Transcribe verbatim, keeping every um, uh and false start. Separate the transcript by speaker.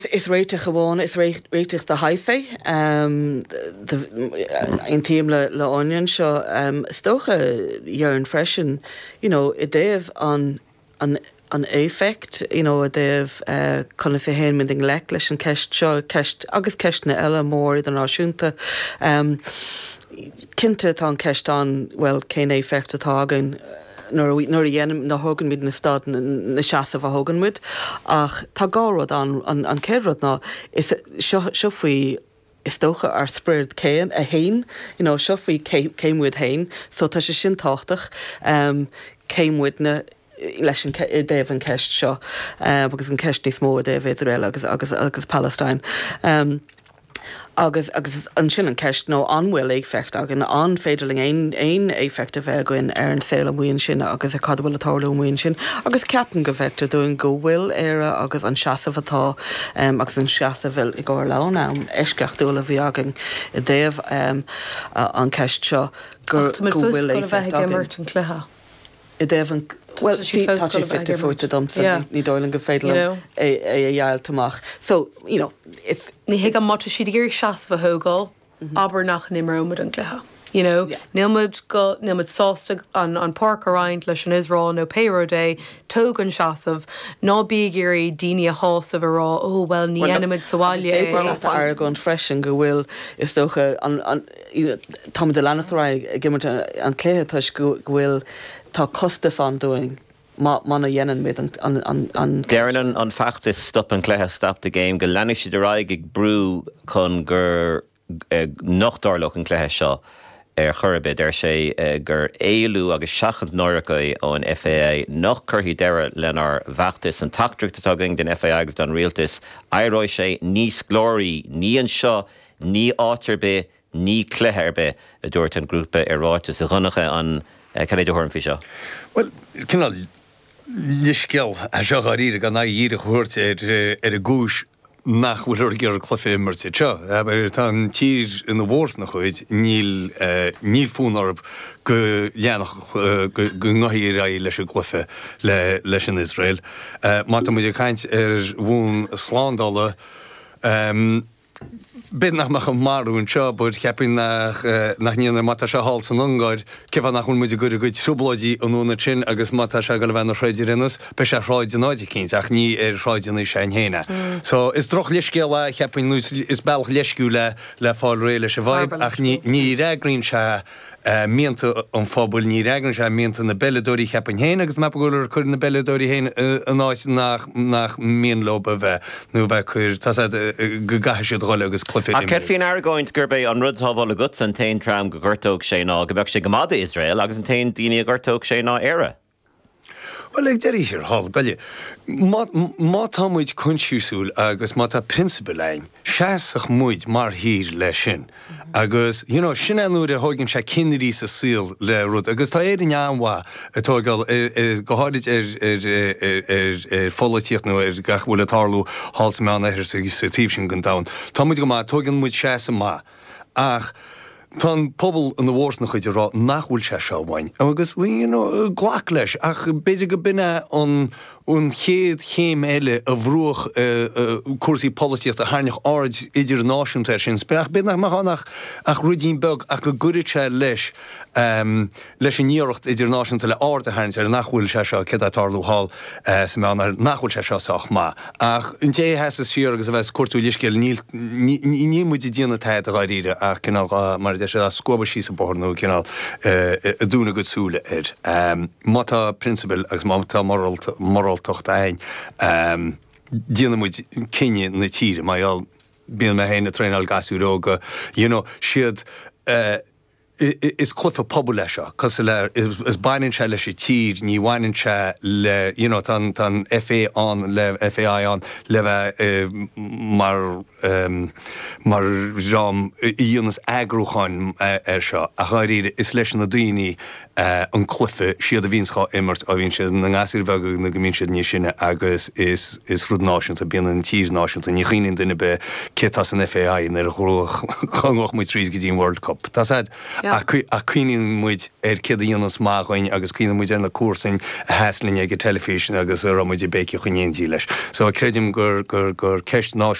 Speaker 1: Is réite gewoon is réitich de haife um in team le le onion seo um stocha yearn freshen, you know, a day of on on an effect, you know, a day of uh kind of say hen mending lecklish and kecht seo kecht agus kecht na ella more than ashunta um kinte tan kecht on well kein effect at hagen nor nor yen na hogan mid na stad na chath of a hogan mid ach tá gárod an an an kerrod na is shofui is stocha ar spread cain a hain, you know, shofui came with hain so tá sé sin táchtach um came with na leis an David Kesh seo uh, because an Kesh ní smó David Israel agus agus agus Palestine um agus agus an sin an ceist nó anhfuil éfecht agin an féidirling ein ein éfecht a bheith goin ar an saoil muon sin agus a cad bhfuil atála muon sin agus ceapan go bheicte doing go bhfuil éire agus an seasamh atá um, agus an seasamh bhfuil i gcóir lán am eisceachtúla bhí agin i déobh um, an ceist seo gur go bhfuil éfecht agin i déobh an well, she tá sé fitte fóite domsa ní dóilen go féidir é é dheall tamach. So, you know, if
Speaker 2: ní hiag an mata siad gur seasfa hógáil aber nach nimrómad an clutha. You know, nílmid go nílmid sásta an an park around leis an Israel no payroll day tóg an seasamh ná bígurí daoine a hásamh ará ó well ní enimid sáile
Speaker 1: ar gon freisin go bhfuil is dócha an an tá de lenachtará gimmert an cléthe tuis go bhfuil tá costas an doing mana dhéanaan mid an an an
Speaker 3: Dearan an feachtas stop an cléthe stop the game go leanne si de raig ag brú chun gur nachdárlach an cléthe seo ar churabid ar sé gur éilú agus seachant nóracha ón F A I nach curthaí deire lenar bheachtas an tactreacht tugging den F A I agus don rialtas airóid sé níos glórí ní an seo ní áitirbe ní cléthirbe a dúirt an grúpa ar ráitas a runnacha an can I do her fisher?
Speaker 4: Well, can I liskell a jagarí gan na íre hoort er er a goos nach bhfuil gur clufa mar sé seo. Tá tír in na bhórs nach chuid níl níl fúnarb go dhéanach go ngahí ra leis an clufa le leis an Israel. Má tá muidir caint ar bhún sláándála Bid nach mach an marún seo, bud ceapin nach nach níana mata se hall san angáir, cefa nach chun muidir gur a goid trúblaidí an úna sin agus mata se go le bheith ráidir rinus, be se ráid an áide cínt, ach ní ar ráidirna sé héine. So is droch leiscéile ceapin nús is bailch leisciú le le fáil réile se bhaib, ach ní réagrín se mianta an fábul ní réagrann se mianta na belladóí ceapin héine, agus map goir chur na belladóí héine an áis nach nach mion loba bheith, nó bheith chur tá go gaithe siad rolle agus
Speaker 3: A cer fin ar goint gur bé an rud tábháil agat an tain tram go gurtóg sé ná go bheith sé gomada Israel agus an tain daoine a gurtóg sé ná éire.
Speaker 4: Well, ag deir hir hall, gaile, má tá muid consúsúil agus má tá principal ein, seaach muid mar hir le sin. Agus, you know, sin anú a hógann se cinnirí sa síl le rud, agus tá éidir neamhá atógal go háid ar folaíocht nó ar gachhfuil atálú háls me an éir sa tíb sin gan dam. Tá muid go má tógann muid seasa má. Ach, Tá pobl an na bhórs nach chuidir rá nachhfuil se seáin. Agus bhí ghlach leis ach beidir go binne an ún chéad chéim eile a bhrúach cuasaí políocht a tháineach áid idir náisiúnta sin speach bid nach maránach ach rudín beg ach go gurite leis leis an níoracht idir náisiúnta le áir a tháineach ar nachhfuil se seo cé atarlú hall sa me an nachhfuil se seach má. Ach an dé heas siar agus a bheits cuatú liscéil ní muid díana taid a gáíre ach cinál mar de sé a scoba sí sa bornú cinál a dúna go súla ir. Má tá principal agus má tá moral tocht ein um díana muid cinne na tíre maiall bíon me héna tréinál gasúróga you know siad uh, is clufa pobl lei seo cos le is bainin se leis tír ní bhhainin se le you know tan tan F A an le F A I an le bheith mar mar rám íonas agrúcháin ar seo a cháiríre is leis na daoine an clufa siad a vínsá immert a vín sé na gasir bhe na gomín siad ní sinne agus is is rud náisiúnta bían an tír náisiúnta ní chéine duine be citas an F A I ar chroch chuoch mu trí go dtín World Cup. Tá said a cuioín muid ar céad dionas máhain agus cuioine muid ar na cuasain a heslinn ag telefísin agus ar muid beici chunéondí leis. So a credim gur gur gur ceist ná